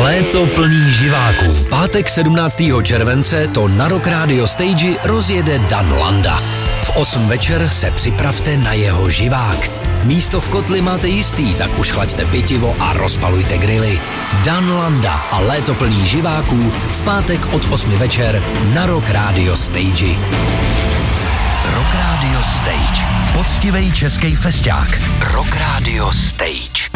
Léto plný živáků. V pátek 17. července to na Rock Radio Stage rozjede Dan Landa. V 8 večer se připravte na jeho živák. Místo v kotli máte jistý, tak už chlaďte pitivo a rozpalujte grily. Dan Landa a léto plný živáků v pátek od 8 večer na Rock Radio Stage. Rock Radio Stage. Poctivej český festák. Rock Radio Stage.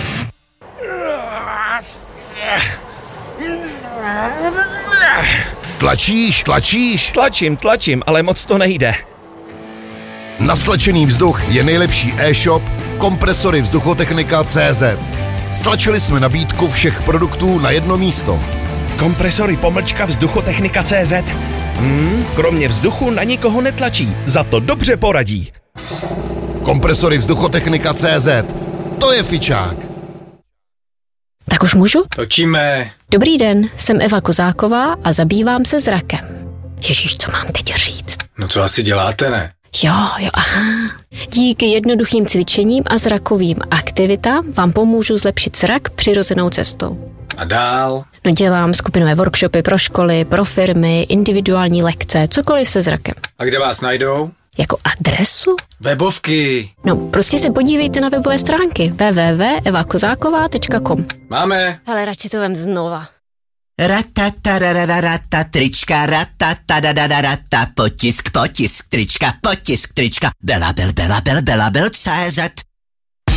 Tlačíš? Tlačím, ale moc to nejde. Na stlačený vzduch je nejlepší e-shop Kompresory Vzduchotechnika.cz. Stlačili jsme nabídku všech produktů na jedno místo. Kompresory-vzduchotechnika.cz. Kromě vzduchu na nikoho netlačí, za to dobře poradí. Kompresory Vzduchotechnika.cz. To je fičák. Tak už můžu? Točíme. Dobrý den, jsem Eva Kozáková a zabývám se zrakem. Ježíš, co mám teď říct? No co asi děláte, ne? Jo, aha. Díky jednoduchým cvičením a zrakovým aktivitám vám pomůžu zlepšit zrak přirozenou cestou. A dál? No dělám skupinové workshopy pro školy, pro firmy, individuální lekce, cokoliv se zrakem. A kde vás najdou? Jako adresu? Webovky. No, prostě se podívejte na webové stránky www.evakozáková.com. Máme. Hele, radši to vem znova. Ratatarararata, trička, ratatarararata, potisk, trička, Belabel, CZ.